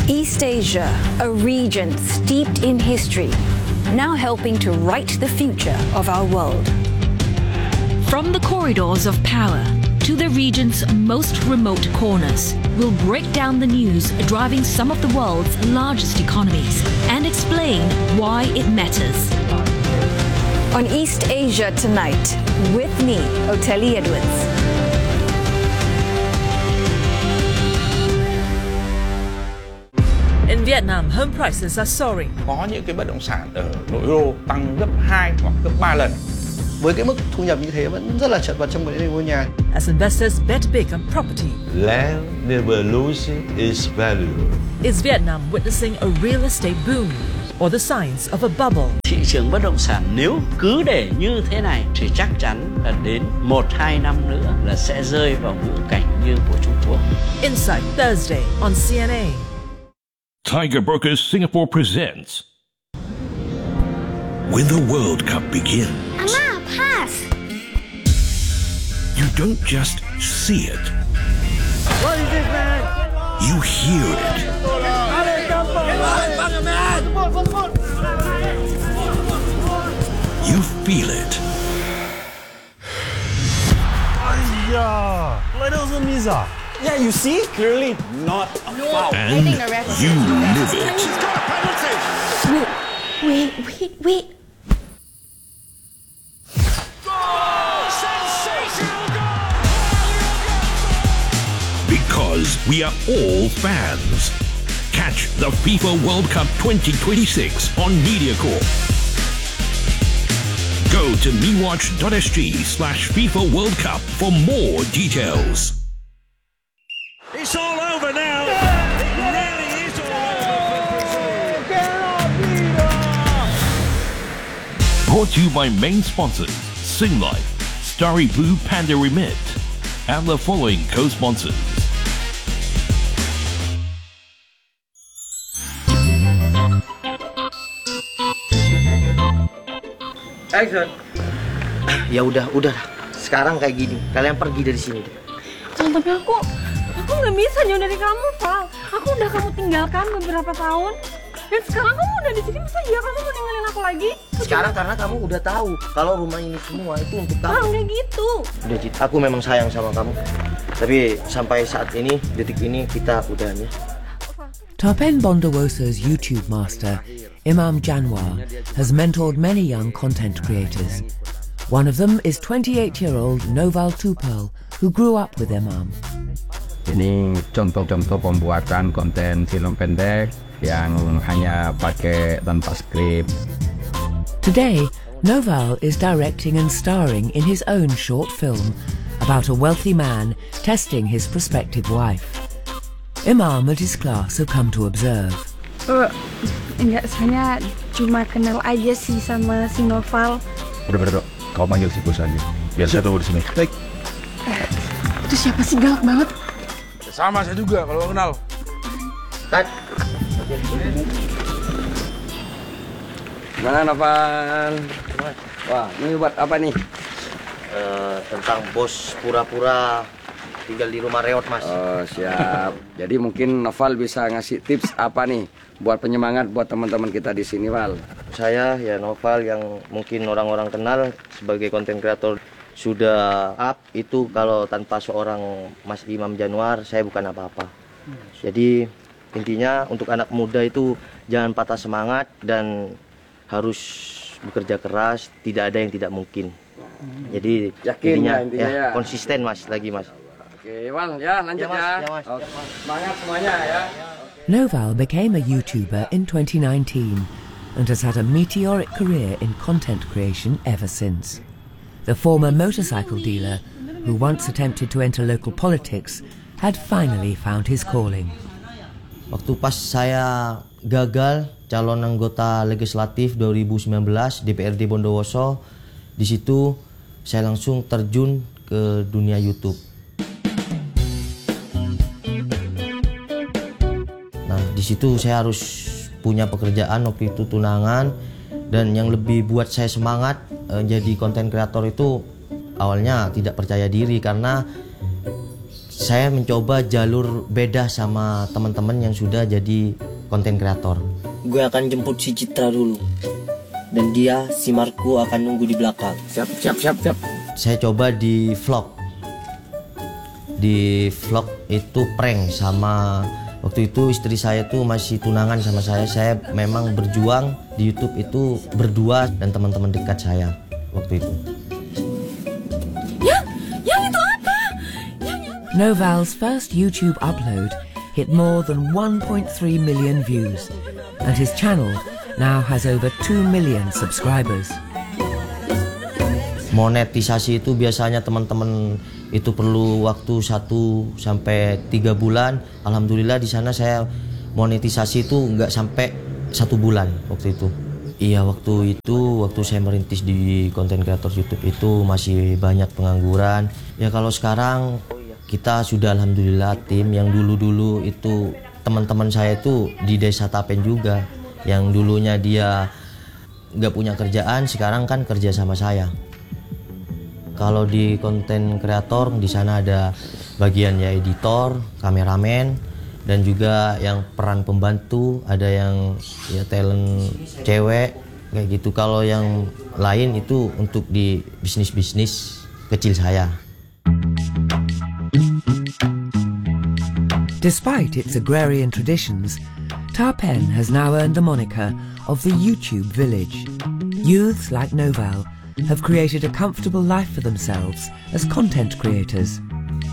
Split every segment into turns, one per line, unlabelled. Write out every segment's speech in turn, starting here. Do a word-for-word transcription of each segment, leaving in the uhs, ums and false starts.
East Asia, a region steeped in history, now helping to write the future of our world.
From the corridors of power to the region's most remote corners, we'll break down the news driving some of the world's largest economies and explain why it matters.
On East Asia Tonight, with me, Oteli Edwards.
In Vietnam, home prices are soaring.
Có những cái bất động sản ở nội đô tăng gấp hai hoặc gấp ba lần.
Với cái mức thu nhập như thế vẫn rất là chật vật trong vấn đề mua nhà.
As investors bet big on property.
Land never loses its value.
Is Vietnam witnessing a real estate boom or the signs of a bubble?
Thị trường bất động sản nếu cứ để như thế này thì chắc chắn là đến một hai năm nữa là sẽ rơi vào ngữ cảnh như của Trung Quốc.
Insight Thursday on C N A.
Tiger Brokers Singapore presents When the World Cup begins.
Amma, pass!
You don't just see it.
What is this, man?
You hear it. You feel it.
Yeah, you see? Clearly not a foul.
And you live it.
Wait, wait, wait, wait.
Because we are all fans. Catch the FIFA World Cup twenty twenty-six on MediaCorp. Go to mewatch.sg slash FIFA World Cup for more details.
It's all over now. It really is all over.
Brought to you by main sponsors Singlife, Starry Blue Panda Remit, and the following co-sponsors.
Action. Ya udah, udah. Sekarang kayak gini, kalian pergi dari sini deh.
Jangan, tapi aku, aku nggak bisa jauh dari kamu, Val. Aku udah kamu tinggalkan beberapa tahun, dan sekarang kamu udah di sini. Masa iya kamu mau ninggalin aku lagi?
Sekarang karena kamu udah tahu kalau rumah ini semua itu untuk kamu.
Ah, nggak gitu.
Udah, Cid, aku memang sayang sama kamu. Tapi sampai saat ini, detik ini kita udahan ya.
Tapen Bondawoso's YouTube master, Imam Janwar, has mentored many young content creators. One of them is twenty-eight-year-old Noval Tupel, who grew up with Imam.
Ini contoh-contoh pembuatan konten film pendek yang hanya pakai tanpa skrip.
Today, Noval is directing and starring in his own short film about a wealthy man testing his prospective wife. Imam and his class have come to observe.
Uh, enggak, saya cuma kenal aja sih sama si Noval.
Udah, udah, udah. Kau panggil si bos aja. Biar saya tunggu di sini.
Baik.
Eh, itu siapa sih, galak banget?
Sama saya juga kalau kenal.
Tat.
Gimana, Noval? Wah, ini buat apa nih?
Uh, tentang bos pura-pura tinggal di rumah reot, Mas.
Oh, siap. Jadi mungkin Noval bisa ngasih tips apa nih buat penyemangat buat teman-teman kita di sini, Val?
Saya ya Noval yang mungkin orang-orang kenal sebagai konten kreator sudah up itu kalau tanpa seorang Mas Imam Janwar saya bukan apa-apa. Jadi intinya untuk anak muda itu jangan patah semangat dan harus bekerja keras, tidak ada yang tidak mungkin. Jadi
yakin
intinya,
ya, intinya
ya,
ya.
Konsisten, Mas, lagi, Mas.
Oke, Val, ya lanjut ya. Mas, ya. ya mas. Oke. Semangat semuanya ya.
Noval became a YouTuber in twenty nineteen and has had a meteoric career in content creation ever since. The former motorcycle dealer, who once attempted to enter local politics, had finally found his calling.
Waktu pas saya gagal calon anggota legislatif dua ribu sembilan belas D P R D Bondowoso, di situ saya langsung terjun ke dunia YouTube. Nah, di situ saya harus punya pekerjaan waktu itu tunangan, dan yang lebih buat saya semangat eh, jadi konten kreator itu awalnya tidak percaya diri karena Saya mencoba jalur beda sama teman-teman yang sudah jadi konten kreator.
Gue akan jemput si Citra dulu. Dan dia, si Marco akan nunggu di belakang.
Siap, siap, siap, siap.
Saya coba di vlog. Di vlog itu prank sama waktu itu istri saya tuh masih tunangan sama saya. Saya memang berjuang di YouTube itu berdua dan teman-teman dekat saya waktu itu.
Yang, yang itu apa? Yang, yang...
Noval's first YouTube upload hit more than one point three million views, and his channel now has over two million subscribers.
Monetisasi itu biasanya teman-teman itu perlu waktu satu sampai tiga bulan. Alhamdulillah di sana saya monetisasi itu nggak sampai satu bulan waktu itu. Iya, waktu itu waktu saya merintis di konten kreator YouTube itu masih banyak pengangguran. Ya kalau sekarang kita sudah alhamdulillah tim yang dulu-dulu itu teman-teman saya itu di Desa Tapen juga. Yang dulunya dia nggak punya kerjaan, sekarang kan kerja sama saya. Kalau di konten kreator di sana ada bagian ya editor, kameramen, dan juga yang peran pembantu, ada yang ya talent cewek kayak gitu. Kalau yang lain itu untuk di bisnis-bisnis kecil saya.
Despite its agrarian traditions, Tapen has now earned the moniker of the YouTube village. Youths like Noval have created a comfortable life for themselves as content creators.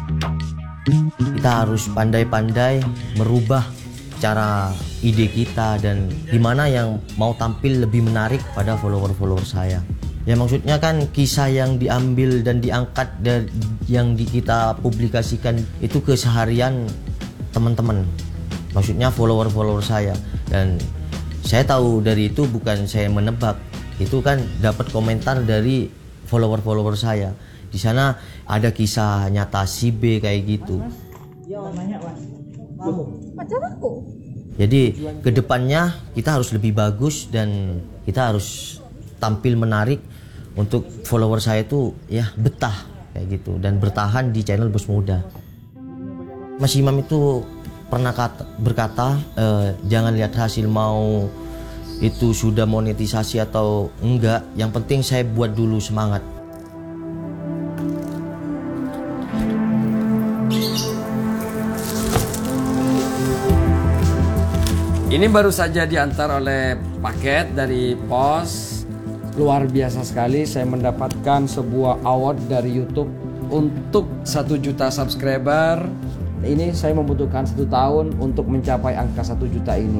Kita harus pandai-pandai merubah cara ide kita dan gimana yang mau tampil lebih menarik pada follower-follower saya. Ya maksudnya kan kisah yang diambil dan diangkat dari yang di kita publikasikan itu keseharian teman-teman. Maksudnya follower-follower saya, dan saya tahu dari itu bukan saya menebak. Itu kan dapat komentar dari follower-follower saya. Di sana ada kisah nyata si B kayak gitu.
Pacar aku.
Jadi kedepannya kita harus lebih bagus dan kita harus tampil menarik untuk follower saya itu ya betah kayak gitu dan bertahan di channel Bos Muda. Mas Imam itu pernah kata, berkata eh, jangan lihat hasil mau itu sudah monetisasi atau enggak, yang penting saya buat dulu semangat.
Ini baru saja diantar oleh paket dari pos. Luar biasa sekali, saya mendapatkan sebuah award dari YouTube untuk satu juta subscriber. Ini saya membutuhkan satu tahun untuk mencapai angka satu juta ini.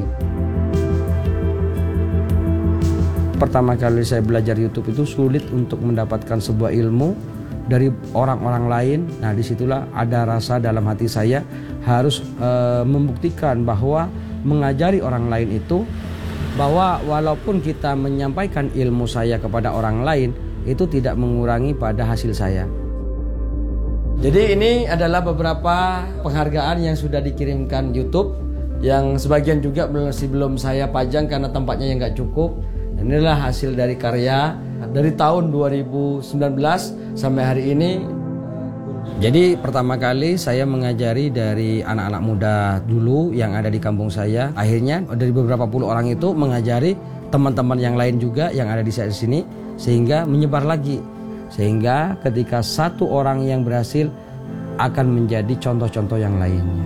Pertama kali saya belajar YouTube itu sulit untuk mendapatkan sebuah ilmu dari orang-orang lain. Nah disitulah ada rasa dalam hati saya harus e, membuktikan bahwa mengajari orang lain itu, bahwa walaupun kita menyampaikan ilmu saya kepada orang lain, itu tidak mengurangi pada hasil saya. Jadi ini adalah beberapa penghargaan yang sudah dikirimkan YouTube, yang sebagian juga masih belum saya pajang karena tempatnya yang nggak cukup. Dan inilah hasil dari karya dari tahun dua ribu sembilan belas sampai hari ini. Jadi pertama kali saya mengajari dari anak-anak muda dulu yang ada di kampung saya. Akhirnya dari beberapa puluh orang itu mengajari teman-teman yang lain juga yang ada di sini, sehingga menyebar lagi. Sehingga ketika satu orang yang berhasil akan menjadi contoh-contoh yang lainnya.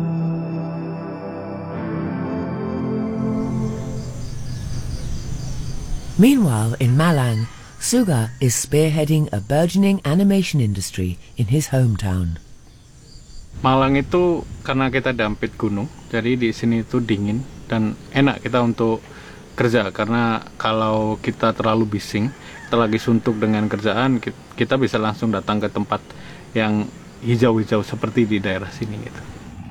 Meanwhile, in Malang, Suga is spearheading a burgeoning animation industry in his hometown.
Malang itu karena kita dampit gunung, jadi di sini itu dingin dan enak kita untuk kerja, karena kalau kita terlalu bising, kita lagi suntuk dengan kerjaan, kita bisa langsung datang ke tempat yang hijau-hijau seperti di daerah sini gitu.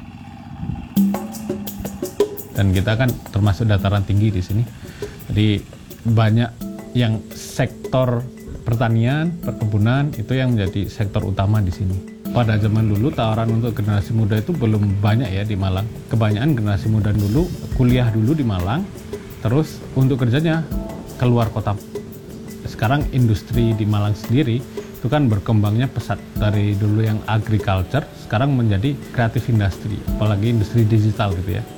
Dan kita kan termasuk dataran tinggi di sini, jadi banyak yang sektor pertanian, perkebunan itu yang menjadi sektor utama di sini. Pada zaman dulu tawaran untuk generasi muda itu belum banyak ya di Malang. Kebanyakan generasi muda dulu kuliah dulu di Malang, terus untuk kerjanya keluar kota. Sekarang industri di Malang sendiri itu kan berkembangnya pesat dari dulu yang agriculture sekarang menjadi kreatif industri, apalagi industri digital gitu ya.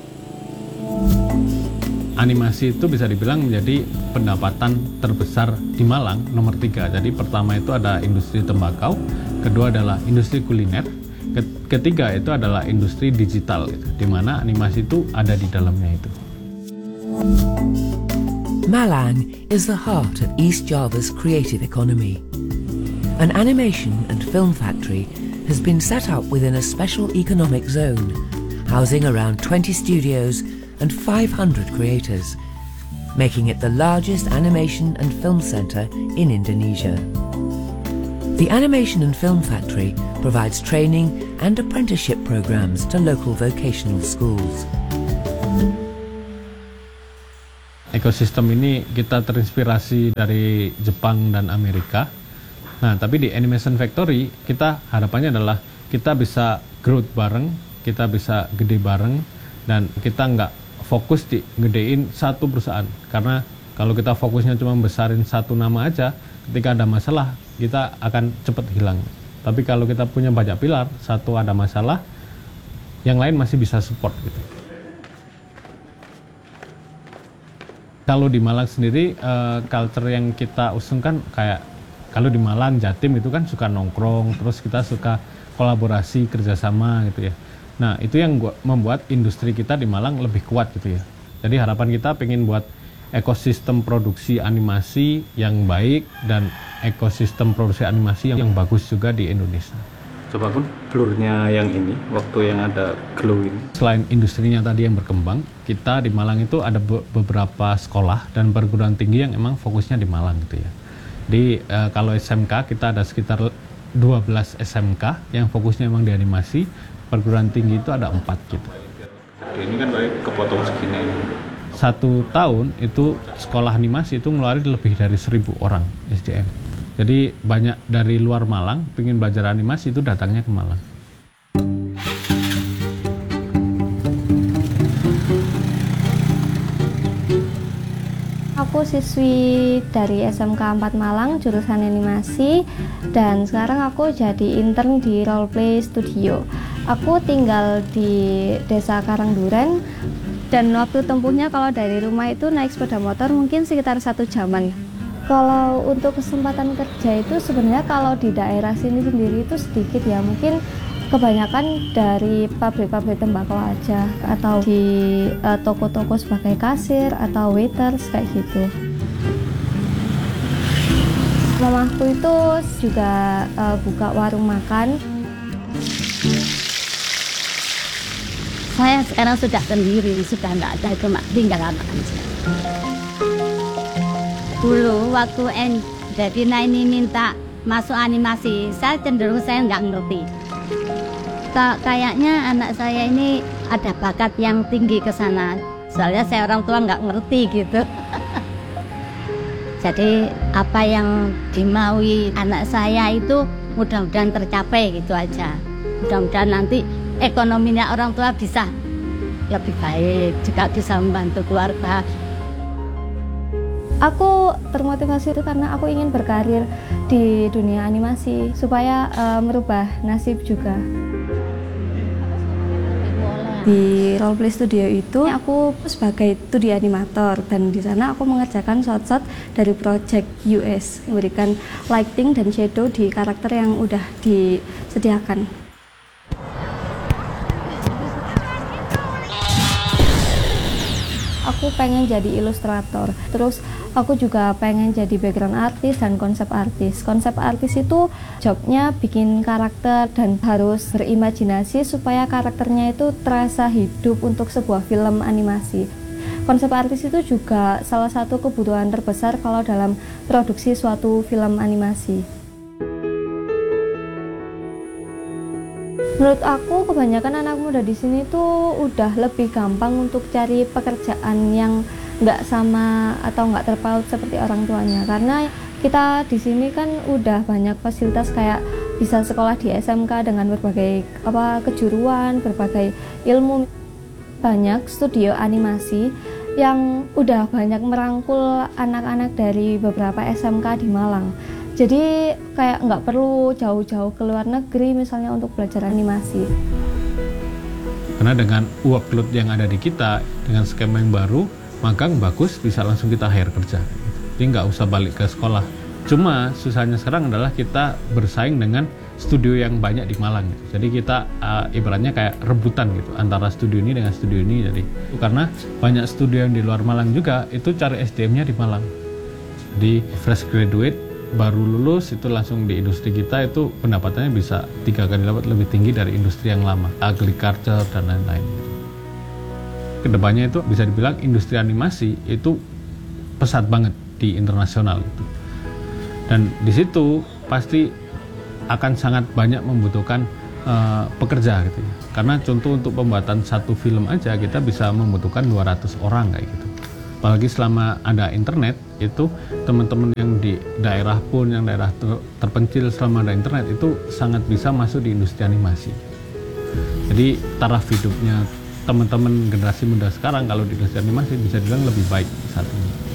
Animasi itu bisa dibilang menjadi pendapatan terbesar di Malang nomor tiga. Jadi pertama itu ada industri tembakau, kedua adalah industri kuliner, ketiga itu adalah industri digital, gitu, di mana animasi itu ada di dalamnya itu.
Malang is the heart of East Java's creative economy. An animation and film factory has been set up within a special economic zone, housing around twenty studios and five hundred creators, making it the largest animation and film centre in Indonesia. The Animation and Film Factory provides training and apprenticeship programs to local vocational schools.
Ekosistem ini kita terinspirasi dari Jepang dan Amerika. Nah, tapi di Animation Factory kita harapannya adalah kita bisa growth bareng, kita bisa gede bareng, dan kita nggak fokus di gedein satu perusahaan. Karena kalau kita fokusnya cuma besarin satu nama aja, ketika ada masalah kita akan cepat hilang. Tapi kalau kita punya banyak pilar, satu ada masalah, yang lain masih bisa support gitu. Kalau di Malang sendiri, uh, culture yang kita usungkan kayak kalau di Malang, Jatim itu kan suka nongkrong, terus kita suka kolaborasi, kerjasama gitu ya. Nah, itu yang gua, membuat industri kita di Malang lebih kuat gitu ya. Jadi harapan kita pengen buat ekosistem produksi animasi yang baik dan ekosistem produksi animasi yang, yang bagus juga di Indonesia.
Coba pun blurnya yang ini, waktu yang ada glow ini.
Selain industrinya tadi yang berkembang, kita di Malang itu ada be beberapa sekolah dan perguruan tinggi yang emang fokusnya di Malang gitu ya. Di uh, kalau S M K kita ada sekitar dua belas S M K yang fokusnya emang di animasi. Perguruan tinggi itu ada empat gitu.
Ini kan baik kepotong segini.
Satu tahun itu sekolah animasi itu ngeluarin lebih dari seribu orang S D M. Jadi banyak dari luar Malang pengen belajar animasi itu datangnya ke Malang.
Aku siswi dari S M K empat Malang, jurusan animasi, dan sekarang aku jadi intern di Roleplay Studio. Aku tinggal di Desa Karangduren, dan waktu tempuhnya kalau dari rumah itu naik sepeda motor mungkin sekitar satu jaman. Kalau untuk kesempatan kerja itu sebenarnya kalau di daerah sini sendiri itu sedikit ya, mungkin kebanyakan dari pabrik-pabrik tembakau aja, atau di toko-toko uh, sebagai kasir atau waiters kayak gitu. Mamaku itu juga uh, buka warung makan.
Saya sekarang sudah sendiri, sudah nggak ada, cuma tinggal anak aja. Dulu waktu en, jadi Naini minta masuk animasi, saya cenderung saya nggak ngerti. Kayaknya anak saya ini ada bakat yang tinggi ke sana. Soalnya saya orang tua nggak ngerti gitu. Jadi apa yang dimaui anak saya itu mudah-mudahan tercapai gitu aja. Mudah-mudahan nanti ekonominya orang tua bisa lebih baik, juga bisa membantu keluarga.
Aku termotivasi itu karena aku ingin berkarir di dunia animasi supaya uh, merubah nasib juga. Di Roleplay Studio itu aku sebagai two D animator, dan di sana aku mengerjakan shot-shot dari project U S, memberikan lighting dan shadow di karakter yang udah disediakan. Aku pengen jadi ilustrator, terus aku juga pengen jadi background artist dan konsep artis. Konsep artis itu jobnya bikin karakter dan harus berimajinasi supaya karakternya itu terasa hidup untuk sebuah film animasi. Konsep artis itu juga salah satu kebutuhan terbesar kalau dalam produksi suatu film animasi. Menurut aku kebanyakan anak muda di sini tuh udah lebih gampang untuk cari pekerjaan yang nggak sama atau nggak terpaut seperti orang tuanya, karena kita di sini kan udah banyak fasilitas kayak bisa sekolah di S M K dengan berbagai apa kejuruan, berbagai ilmu. Banyak studio animasi yang udah banyak merangkul anak-anak dari beberapa S M K di Malang. Jadi kayak nggak perlu jauh-jauh ke luar negeri misalnya untuk belajar animasi.
Karena dengan workload yang ada di kita, dengan skema yang baru, magang bagus, bisa langsung kita hire kerja. Jadi nggak usah balik ke sekolah. Cuma susahnya sekarang adalah kita bersaing dengan studio yang banyak di Malang gitu. Jadi kita uh, ibaratnya kayak rebutan gitu antara studio ini dengan studio ini. Jadi karena banyak studio yang di luar Malang juga itu cari S D M-nya di Malang. Di fresh graduate baru lulus itu langsung di industri kita itu pendapatannya bisa tiga kali lipat lebih tinggi dari industri yang lama, agriculture dan lain-lain. Kedepannya itu bisa dibilang industri animasi itu pesat banget di internasional gitu. Dan di situ pasti akan sangat banyak membutuhkan uh, pekerja gitu ya. Karena contoh untuk pembuatan satu film aja kita bisa membutuhkan dua ratus orang kayak gitu. Apalagi selama ada internet itu teman-teman yang di daerah pun yang daerah ter terpencil selama ada internet itu sangat bisa masuk di industri animasi. Jadi taraf hidupnya teman-teman generasi muda sekarang kalau di industri animasi bisa dibilang lebih baik saat ini.